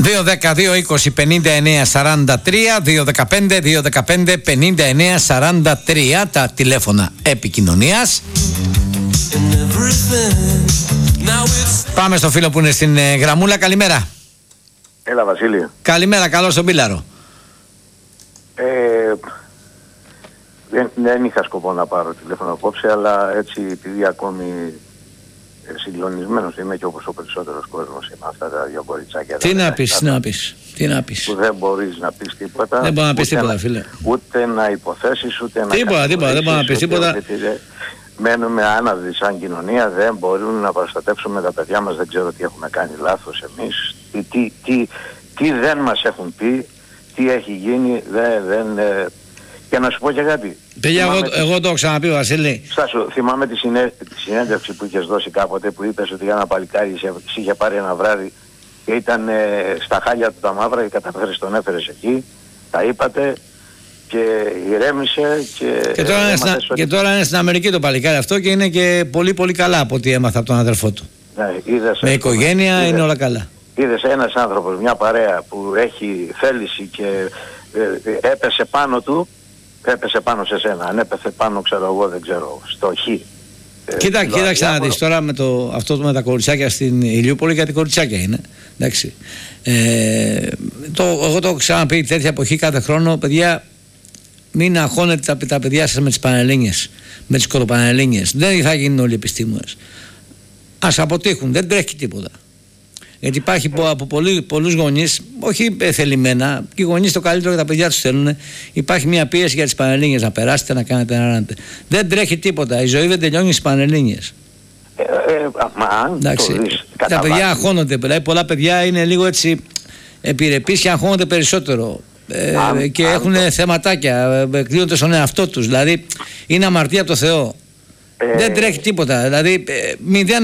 2-10-2-20-59-43, 2-15-2-15-59-43 τα τηλέφωνα επικοινωνίας. Πάμε στο φίλο που είναι στην γραμμούλα. Καλημέρα. Έλα Βασίλη. Καλημέρα, καλώς τον Πίλαρο. Δεν είχα σκοπό να πάρω τηλέφωνο απόψε, αλλά έτσι επειδή ακόμη συγκλονισμένος είμαι και όπως ο περισσότερος κόσμος είμαι αυτά τα δύο κοριτσάκια. Τι να πεις. Που δεν μπορείς να πεις τίποτα. Δεν μπορεί να πεις τίποτα, φίλε. Ούτε να υποθέσεις, ούτε να τίποτα, δεν μπορεί να πεις τίποτα. Μένουμε άναυδοι σαν κοινωνία, δεν μπορούμε να προστατεύσουμε τα παιδιά μας, δεν ξέρω τι έχουμε κάνει λάθος εμείς, τι δεν μας έχουν πει, τι έχει γίνει, και να σου πω και κάτι. Παιδιά, εγώ το έχω ξαναπεί, Βασίλη. Στάσου, θυμάμαι τη συνέντευξη που είχες δώσει κάποτε που είπες ότι ένα παλικάρι σε είχε πάρει ένα βράδυ και ήταν στα χάλια του τα μαύρα και καταφέρεις τον έφερες εκεί, τα είπατε και ηρέμησε και τώρα είναι στην Αμερική το παλικάρι αυτό και είναι και πολύ πολύ καλά από ό,τι έμαθα από τον αδερφό του. Ναι, με οικογένεια είναι όλα καλά. Είδες ένας άνθρωπος, μια παρέα που έχει θέληση και έπεσε πάνω του, έπεσε πάνω σε σένα. Αν έπεσε πάνω, ξέρω εγώ, δεν ξέρω, στο χ. Κοίταξε να δεις τώρα με αυτό με τα κοριτσάκια στην Ηλιούπολη, γιατί κοριτσάκια είναι. Εντάξει. Εγώ το έχω ξαναπεί τέτοια εποχή κάθε χρόνο, παιδιά, μην αγχώνετε τα παιδιά σας με τις Πανελλήνιες, με τις κοροπανελλήνιες. Δεν θα γίνουν όλοι επιστήμονες. Ας αποτύχουν, δεν τρέχει τίποτα. Γιατί υπάρχει από πολλούς γονείς, όχι θελημένα, και οι γονείς το καλύτερο για τα παιδιά τους θέλουν. Υπάρχει μια πίεση για τις Πανελλήνιες, να περάσετε, να κάνετε, να ράνετε. Δεν τρέχει τίποτα. Η ζωή δεν τελειώνει στις Πανελλήνιες. Τα παιδιά αγχώνονται. Δηλαδή, πολλά παιδιά είναι λίγο έτσι επιρρεπείς και αγχώνονται περισσότερο. Και έχουν θεματάκια, κλείνονται στον εαυτό τους. Δηλαδή, είναι αμαρτία από το Θεό. Δεν τρέχει τίποτα. Δηλαδή,